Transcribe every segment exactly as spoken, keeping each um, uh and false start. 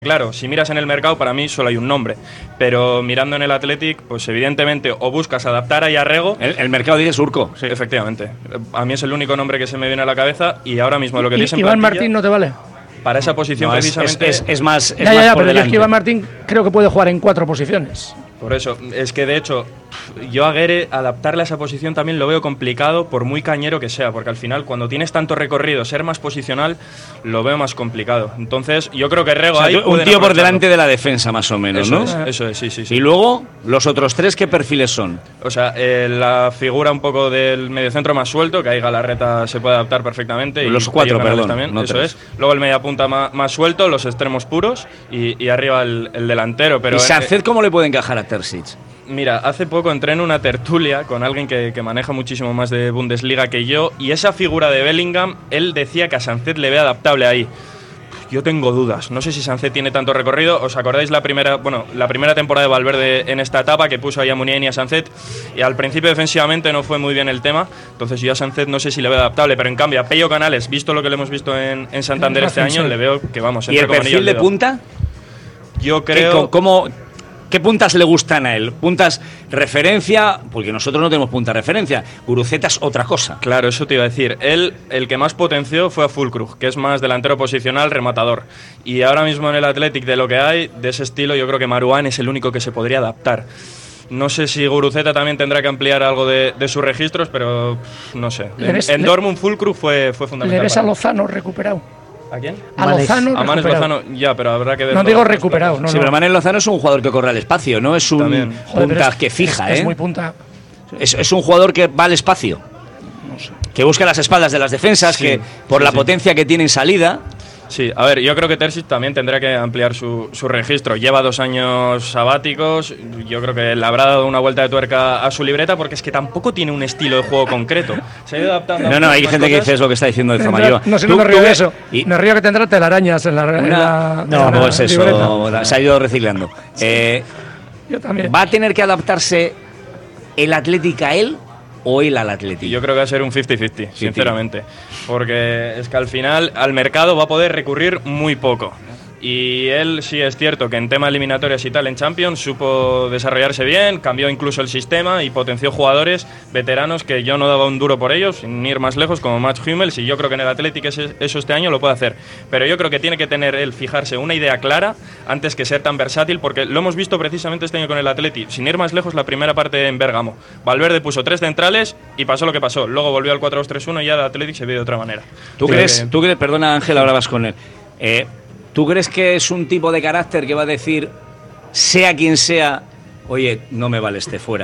Claro, si miras en el mercado, para mí solo hay un nombre, pero mirando en el Athletic, pues evidentemente o buscas adaptar a Yarrego. El, el mercado dice Surco. Sí. Efectivamente. A mí es el único nombre que se me viene a la cabeza y ahora mismo lo que tienes en Iván plantilla, Martín no te vale. Para esa posición no, precisamente. Es, es, es, es más. Es ya, más ya, ya, por pero delante. es que Iván Martín creo que puede jugar en cuatro posiciones. Por eso, es que de hecho, yo a Guere adaptarle a esa posición también lo veo complicado, por muy cañero que sea, porque al final, cuando tienes tanto recorrido, ser más posicional, lo veo más complicado. Entonces, yo creo que Rego O sea, ahí. un tío por delante de la defensa, más o menos, eso ¿no? Es, eso es, sí, sí, sí. Y luego, los otros tres, ¿qué perfiles son? O sea, eh, la figura un poco del mediocentro más suelto, que ahí Galarreta se puede adaptar perfectamente. Los y cuatro, Pello Canales perdón. También, No eso tres. es. Luego el mediapunta más, más suelto, los extremos puros y, y arriba el, el delantero. Pero ¿Y Sánchez eh, cómo le puede encajar a Terzic? Mira, hace poco entré en una tertulia con alguien que, que maneja muchísimo más de Bundesliga que yo, y esa figura de Bellingham, él decía que a Sánchez le ve adaptable ahí. Yo tengo dudas, no sé si Sánchez tiene tanto recorrido. ¿Os acordáis la primera, bueno, la primera temporada de Valverde en esta etapa, que puso ahí a Muniain y a Sánchez? Y al principio defensivamente no fue muy bien el tema, entonces yo a Sánchez no sé si le veo adaptable, pero en cambio a Pello Canales, visto lo que le hemos visto en, en Santander este año, le veo que vamos. ¿Y el perfil de punta? Yo creo... ¿Qué, cómo, ¿Qué puntas le gustan a él? ¿Puntas referencia? Porque nosotros no tenemos punta referencia. Guruceta es otra cosa. Claro, eso te iba a decir. Él, el que más potenció fue a Füllkrug, que es más delantero posicional, rematador. Y ahora mismo en el Athletic, de lo que hay, de ese estilo, yo creo que Marouane es el único que se podría adaptar. No sé si Guruceta también tendrá que ampliar algo de, de sus registros, pero no sé. En, ves, en le, Dortmund, Füllkrug fue, fue fundamental. ¿Le ves a Lozano recuperado? ¿A quién? A Lozano a Manes Lozano, ya, pero habrá que ver. No digo recuperado, no, Sí, no. pero Manes Lozano es un jugador que corre al espacio, no es un También. punta Joder, es, que fija, es, ¿eh? Es muy punta. Es, es un jugador que va al espacio. No sé. Que busca las espaldas de las defensas, Sí, que por sí, la sí. potencia que tiene en salida. Sí, a ver, yo creo que Terzic también tendrá que ampliar su, su registro. Lleva dos años sabáticos, yo creo que le habrá dado una vuelta de tuerca a su libreta, porque es que tampoco tiene un estilo de juego concreto. Se ha ido adaptando. No, no, hay gente que dice es lo que está diciendo de Zamayoa. No sé, Tú- no me río tú de que- eso. y- Me río que tendrá telarañas en la, en Una- la no, en la pues eso, libreta. se ha ido reciclando. Eh, Yo también. ¿Va a tener que adaptarse el Atlético a él o él al Atlético? Y yo creo que va a ser un cincuenta cincuenta, sinceramente. Porque es que al final al mercado va a poder recurrir muy poco. Y él sí es cierto que en tema eliminatorias y tal en Champions supo desarrollarse bien, cambió incluso el sistema y potenció jugadores veteranos que yo no daba un duro por ellos, sin ir más lejos, como Mats Hummels, y yo creo que en el Athletic ese- eso este año lo puede hacer. Pero yo creo que tiene que tener él, fijarse una idea clara antes que ser tan versátil, porque lo hemos visto precisamente este año con el Athletic, sin ir más lejos la primera parte en Bérgamo. Valverde puso tres centrales y pasó lo que pasó. Luego volvió al cuatro dos tres uno y ya el Athletic se vio de otra manera. ¿Tú Creo crees, que- tú crees, perdona Ángel, ahora vas con él. Eh, ¿Tú crees que es un tipo de carácter que va a decir, sea quien sea, oye, no me vale este fuera?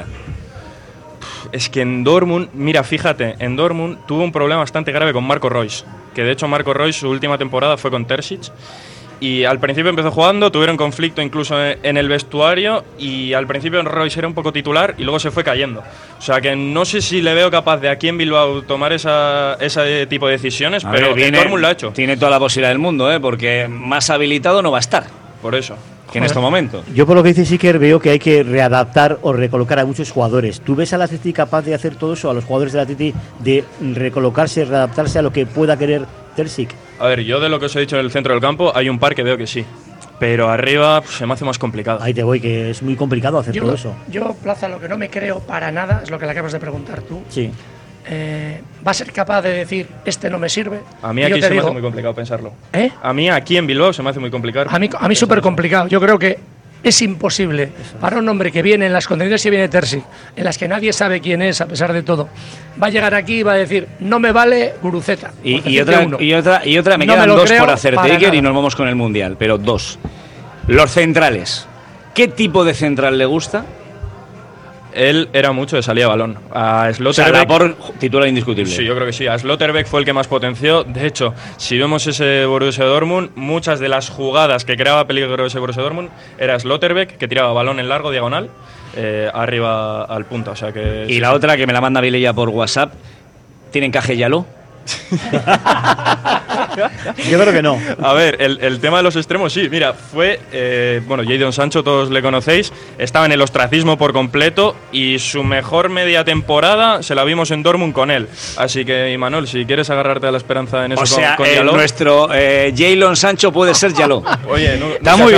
Es que en Dortmund, mira, fíjate, en Dortmund tuvo un problema bastante grave con Marco Reus, que de hecho Marco Reus su última temporada fue con Terzic, y al principio empezó jugando, tuvieron conflicto incluso en el vestuario, y al principio Reus era un poco titular y luego se fue cayendo. O sea que no sé si le veo capaz de aquí en Bilbao tomar esa, ese tipo de decisiones, A pero ver, viene- en Dortmund lo ha hecho, Tiene toda la posibilidad del mundo, ¿eh? Porque más habilitado no va a estar por eso. que en este momento. Yo por lo que dice Siker veo que hay que readaptar o recolocar a muchos jugadores. ¿Tú ves al Atleti capaz de hacer todo eso, a los jugadores del Atleti, de recolocarse, readaptarse a lo que pueda querer Terzic? A ver, yo de lo que os he dicho en el centro del campo, hay un par que veo que sí, pero arriba pues, se me hace más complicado. Ahí te voy, que es muy complicado hacer Yo, todo eso. yo, Plaza, lo que no me creo para nada es lo que le acabas de preguntar tú. Sí. Eh, ¿Va a ser capaz de decir, este no me sirve? A mí Y yo aquí te se me digo, hace muy complicado pensarlo. ¿Eh? A mí aquí en Bilbao se me hace muy complicado. A mí, a mí súper complicado. Yo creo que es imposible para un hombre que viene en las condiciones que viene Terzic, en las que nadie sabe quién es a pesar de todo, va a llegar aquí y va a decir, no me vale Guruceta. por Y, y decirte otra, uno. y otra, y otra, me No me quedan lo dos creo por hacerte, para Iker, y nada. nos vamos con el Mundial, pero dos. Los centrales. ¿Qué tipo de central le gusta? Él era mucho de salida a balón. A O sea, Slotterbeck, por titular indiscutible. sí, yo creo que sí. A Slotterbeck fue el que más potenció. De hecho, si vemos ese Borussia Dortmund, muchas de las jugadas que creaba peligro ese Borussia Dortmund era Slotterbeck, que tiraba balón en largo, diagonal, eh, arriba al punto. O sea que Y sí, la sí. otra, que me la manda Vilella por WhatsApp, ¿tiene encaje Yaló? Yo creo que no. A ver, el, el tema de los extremos, sí, mira, fue, eh, bueno, Jadon Sancho, todos le conocéis, estaba en el ostracismo por completo y su mejor media temporada se la vimos en Dortmund con él. Así que, Imanol, si quieres agarrarte a la esperanza en eso o sea, con, con eh, Diallo. nuestro eh, Jadon Sancho puede ser Diallo. Oye, no, Está no muy